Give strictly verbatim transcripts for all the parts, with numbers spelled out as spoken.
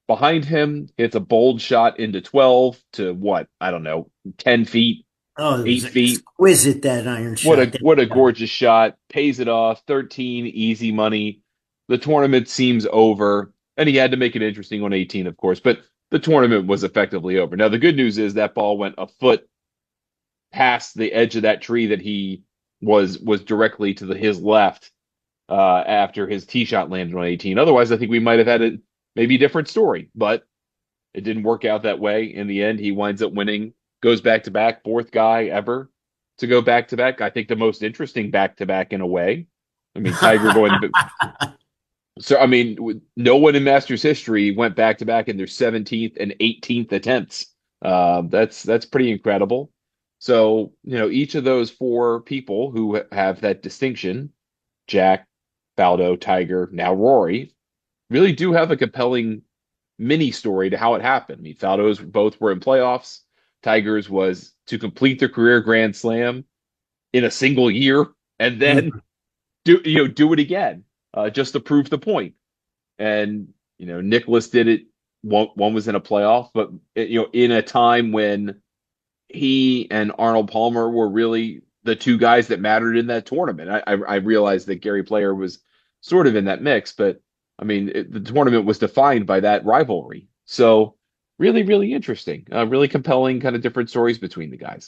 behind him, hits a bold shot into twelve to what? I don't know, ten feet, Oh, it was eight feet. exquisite, that iron What shot a that what a he got. gorgeous shot. Pays it off. thirteen easy money. The tournament seems over. And he had to make it interesting on eighteen, of course, but the tournament was effectively over. Now the good news is that ball went a foot past the edge of that tree that he was was directly to the his left uh after his tee shot landed on eighteen. Otherwise, I think we might have had a maybe different story, but it didn't work out that way. In the end, he winds up winning, goes back to back, fourth guy ever to go back to back. I think the most interesting back to back in a way. I mean, Tiger going. So, I mean, no one in Masters history went back to back in their seventeenth and eighteenth attempts. Uh, that's that's pretty incredible. So, you know, each of those four people who have that distinction, Jack, Faldo, Tiger, now Rory, really do have a compelling mini story to how it happened. I mean, Faldo's both were in playoffs. Tiger's was to complete their career Grand Slam in a single year and then do you know do it again uh, just to prove the point. And you know, Nicholas did it. One one was in a playoff, but you know, in a time when he and Arnold Palmer were really the two guys that mattered in that tournament. I I, I realized that Gary Player was sort of in that mix, but I mean, it, the tournament was defined by that rivalry. So really, really interesting, uh, really compelling, kind of different stories between the guys.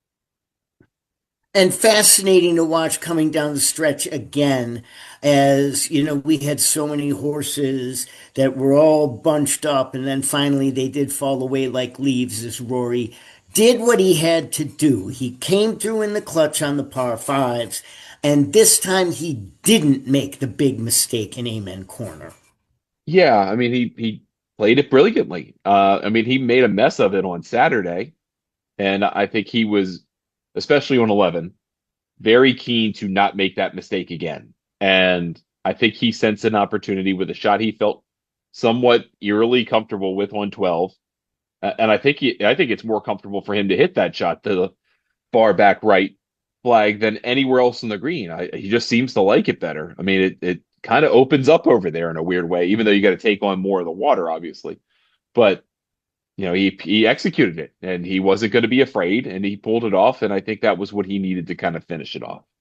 And fascinating to watch coming down the stretch again, as you know, we had so many horses that were all bunched up, and then finally they did fall away like leaves as Rory did what he had to do. He came through in the clutch on the par fives, and this time he didn't make the big mistake in Amen Corner. Yeah, I mean, he he played it brilliantly. Uh, I mean, he made a mess of it on Saturday, and I think he was, especially on eleven, very keen to not make that mistake again. And I think he sensed an opportunity with a shot he felt somewhat eerily comfortable with on twelve. Uh, and I think he, I think it's more comfortable for him to hit that shot to the far back right flag than anywhere else on the green. I, he just seems to like it better. I mean, it it kind of opens up over there in a weird way, even though you got to take on more of the water, obviously. But you know, he he executed it, and he wasn't going to be afraid, and he pulled it off. And I think that was what he needed to kind of finish it off.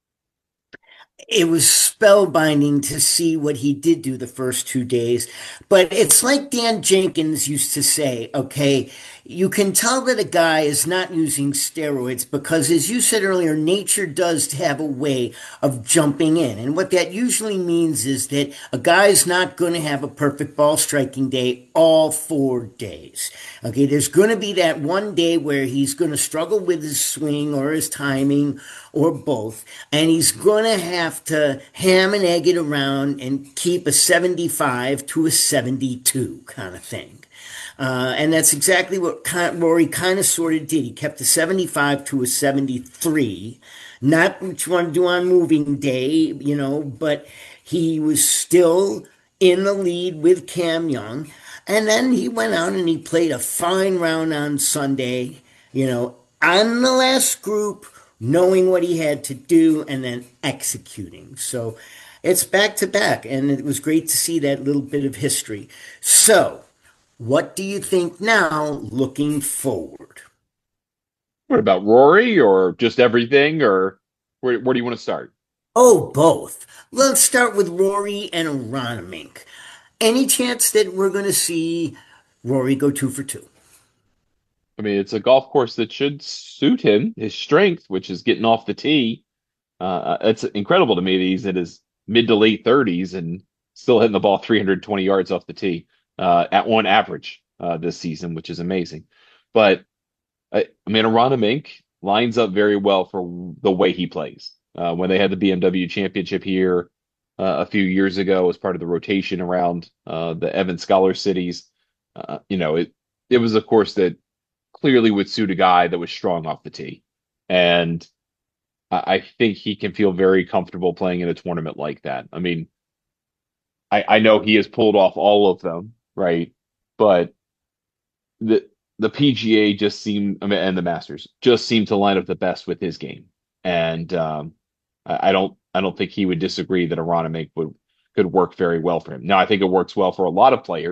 It was spellbinding to see what he did do the first two days. But it's like Dan Jenkins used to say, okay, you can tell that a guy is not using steroids because, as you said earlier, nature does have a way of jumping in. And what that usually means is that a guy's not going to have a perfect ball striking day all four days. Okay, there's going to be that one day where he's going to struggle with his swing or his timing or both, and he's going to have to ham and egg it around and keep a seventy-five to a seventy-two kind of thing. Uh, and that's exactly what Rory kind of sort of did. He kept a seventy-five to a seventy-three. Not what you want to do on moving day, you know, but he was still in the lead with Cam Young. And then he went out and he played a fine round on Sunday, you know, on the last group, knowing what he had to do and then executing. So it's back to back. And it was great to see that little bit of history. So, what do you think now looking forward? What about Rory or just everything, or where where do you want to start? Oh, both. Let's start with Rory and Aronimink. Any chance that we're going to see Rory go two for two? I mean, it's a golf course that should suit him, his strength, which is getting off the tee. Uh, it's incredible to me that he's in his mid to late thirties and still hitting the ball three hundred twenty yards off the tee uh, at one average uh, this season, which is amazing. But I, I mean, Arana Mink lines up very well for the way he plays. Uh, when they had the B M W Championship here uh, a few years ago as part of the rotation around uh, the Evan Scholar cities, uh, you know, it it was a course that clearly would suit a guy that was strong off the tee. And I, I think he can feel very comfortable playing in a tournament like that. I mean, I, I know he has pulled off all of them, right? But the the P G A just seemed, I mean, and the Masters just seemed to line up the best with his game. And um, I, I don't I don't think he would disagree that Aronimink would could work very well for him. Now, I think it works well for a lot of players.